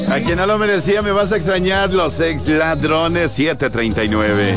A quien no lo merecía me vas a extrañar, los ex ladrones 739.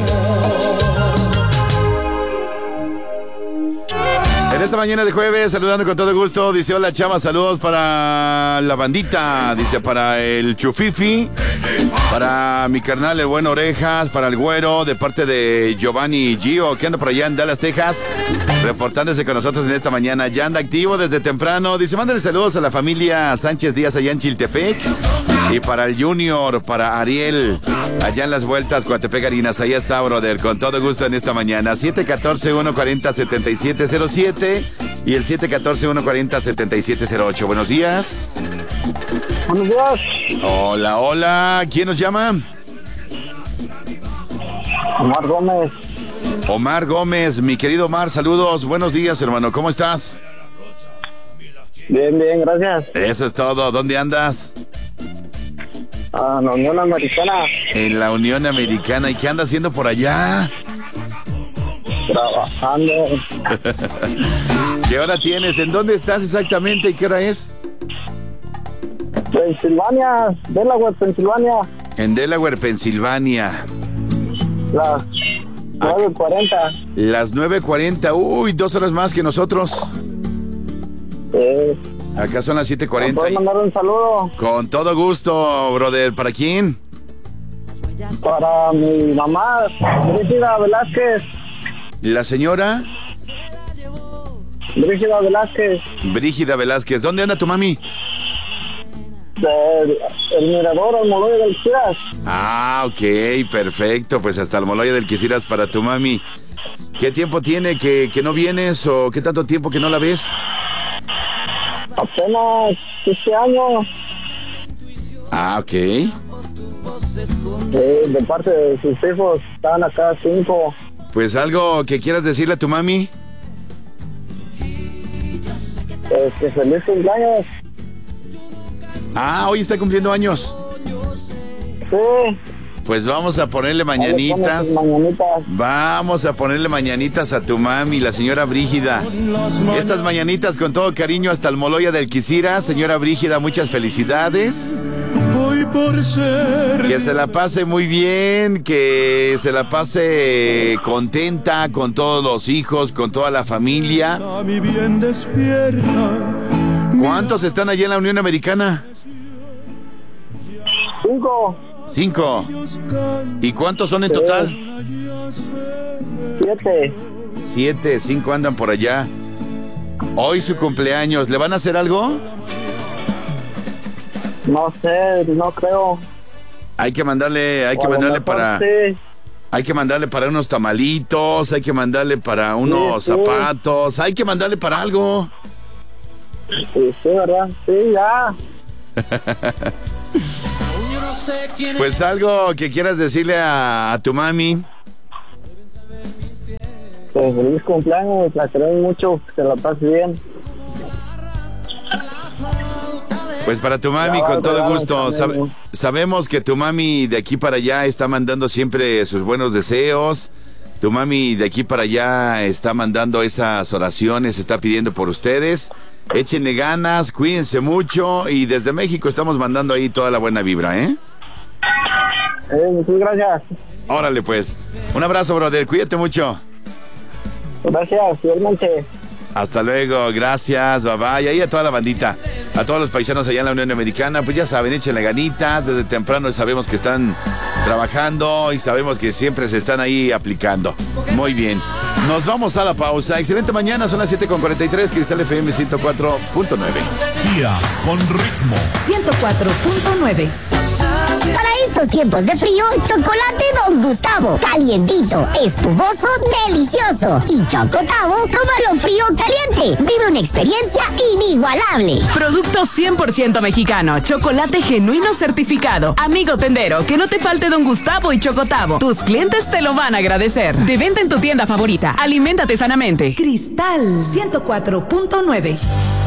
En esta mañana de jueves, saludando con todo gusto, dice: hola chava, saludos para la bandita, dice, para el Chufifi, para mi carnal el Buen Orejas, para el Güero, de parte de Giovanni Gio, que anda por allá en Dallas, Texas, reportándose con nosotros en esta mañana. Ya anda activo desde temprano. Dice: mándale saludos a la familia Sánchez Díaz allá en Chiltepec. Y para el Junior, para Ariel, allá en las vueltas, Coatepec, Harinas. Allá está, brother, con todo gusto en esta mañana. 714-140-7707 y el 714-140-7708. Buenos días. Buenos días. Hola, hola. ¿Quién nos llama? Omar Gómez. Omar Gómez, mi querido Omar, saludos. Buenos días, hermano. ¿Cómo estás? Bien, bien, gracias. Eso es todo. ¿Dónde andas? En la Unión Americana. En la Unión Americana. ¿Y qué anda haciendo por allá? Trabajando. ¿Qué hora tienes? ¿En dónde estás exactamente y qué hora es? Pensilvania, Delaware, Pensilvania. En Delaware, Pensilvania. Las 9:40. Las 9:40. Uy, 2 horas más que nosotros. Acá son las 7:40. ¿Puedo mandar un saludo? Con todo gusto, brother. ¿Para quién? Para mi mamá, Brígida Velázquez. ¿La señora? Brígida Velázquez. Brígida Velázquez. ¿Dónde anda tu mami? El Mirador Almoloya del Quisiras. Ah, ok, perfecto. Pues hasta Almoloya del Quisiras para tu mami. ¿Qué tiempo tiene que no vienes o qué tanto tiempo que no la ves? Apenas este año. Ah, ok. De parte de sus hijos, están acá 5. Pues algo que quieras decirle a tu mami. Que feliz cumpleaños. Ah, hoy está cumpliendo años. Sí. Pues vamos a ponerle mañanitas. Vamos a ponerle mañanitas a tu mami, la señora Brígida. Estas mañanitas con todo cariño hasta Almoloya del Quisiras. Señora Brígida, muchas felicidades. Que se la pase muy bien, que se la pase contenta con todos los hijos, con toda la familia. ¿Cuántos están allí en la Unión Americana? 5. 5. ¿Y cuántos son en total? 7. 5 andan por allá. Hoy su cumpleaños. ¿Le van a hacer algo? No sé, no creo. Hay que mandarle para... Sí. Hay que mandarle para unos tamalitos, hay que mandarle para unos zapatos, hay que mandarle para algo. Sí, ¿verdad? Sí, ya. Pues algo que quieras decirle a tu mami. Pues feliz cumpleaños, la queremos mucho, que se la pase bien. Pues para tu mami, con todo gusto. Sabemos que tu mami de aquí para allá está mandando siempre sus buenos deseos. Tu mami de aquí para allá está mandando esas oraciones, está pidiendo por ustedes. Échenle ganas, cuídense mucho y desde México estamos mandando ahí toda la buena vibra, ¿eh? Muchas gracias. Órale pues. Un abrazo, brother. Cuídate mucho. Gracias, igualmente. Hasta luego, gracias, bye bye. Y ahí a toda la bandita, a todos los paisanos allá en la Unión Americana, pues ya saben, échenle ganitas, desde temprano sabemos que están trabajando y sabemos que siempre se están ahí aplicando. Muy bien, nos vamos a la pausa. Excelente mañana, son las 7:43, Cristal FM 104.9. Días con ritmo. 104.9. Para estos tiempos de frío, chocolate Don Gustavo. Calientito, espumoso, delicioso. Y Chocotavo, tómalo frío o caliente. Vive una experiencia inigualable. Producto 100% mexicano. Chocolate genuino certificado. Amigo tendero, que no te falte Don Gustavo y Chocotavo. Tus clientes te lo van a agradecer. De venta en tu tienda favorita. Aliméntate sanamente. Cristal 104.9.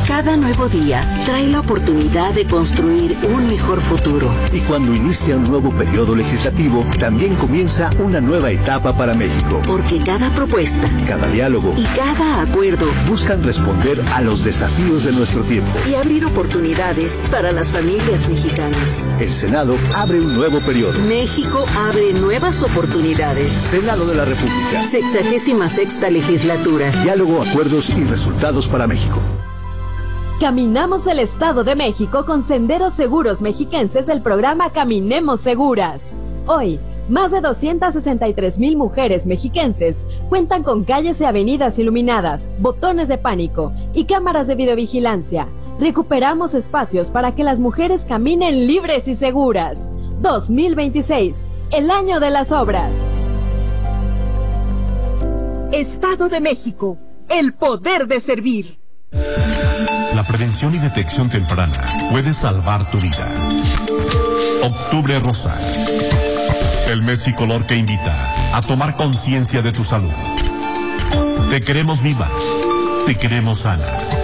Cada nuevo día trae la oportunidad de construir un mejor futuro. Y cuando inicia un nuevo periodo legislativo, también comienza una nueva etapa para México. Porque cada propuesta, cada diálogo y cada acuerdo buscan responder a los desafíos de nuestro tiempo y abrir oportunidades para las familias mexicanas. El Senado abre un nuevo periodo. México abre nuevas oportunidades. Senado de la República. 66ª legislatura. Diálogo, acuerdos y resultados para México. Caminamos el Estado de México con Senderos Seguros Mexiquenses del programa Caminemos Seguras. Hoy, más de 263,000 mujeres mexiquenses cuentan con calles y avenidas iluminadas, botones de pánico y cámaras de videovigilancia. Recuperamos espacios para que las mujeres caminen libres y seguras. 2026, el año de las obras. Estado de México, el poder de servir. La prevención y detección temprana puede salvar tu vida. Octubre Rosa. El mes y color que invita a tomar conciencia de tu salud. Te queremos viva. Te queremos sana.